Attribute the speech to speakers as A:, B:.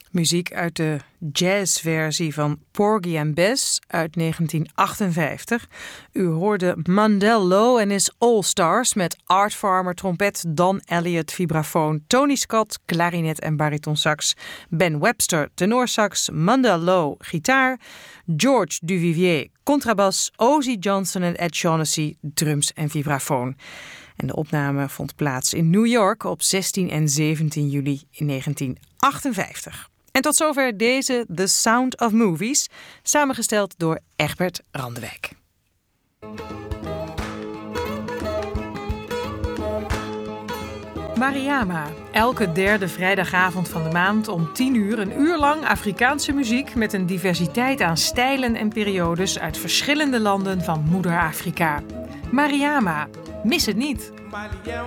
A: Muziek uit de jazzversie van Porgy and Bess uit 1958. U hoorde Mandel Lowe en his All Stars met Art Farmer trompet, Don Elliott vibrafoon, Tony Scott klarinet en baritonsax, Ben Webster tenorsax, Mandel Lowe gitaar, George Duvivier contrabas, Ozzie Johnson en Ed Shaughnessy drums en vibrafoon. En de opname vond plaats in New York op 16 en 17 juli in 1958. En tot zover deze The Sound of Movies, samengesteld door Egbert Randewijk. Mariama. Elke derde vrijdagavond van de maand om 10 uur een uur lang Afrikaanse muziek met een diversiteit aan stijlen en periodes uit verschillende landen van Moeder Afrika. Mariama. Mis het niet.
B: Malião